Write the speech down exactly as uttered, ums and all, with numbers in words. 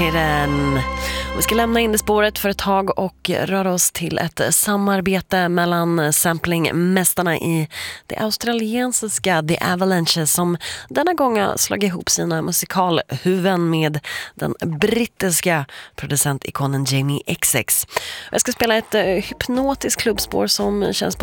Maiden. Vi ska lämna in det spåret för ett tag och röra oss till ett samarbete mellan samplingmästarna i det australiensiska The Avalanches, som denna gång har slagit ihop sina musikalhuvuden med den brittiska producentikonen Jamie X X. Jag ska spela ett hypnotiskt klubbspår som känns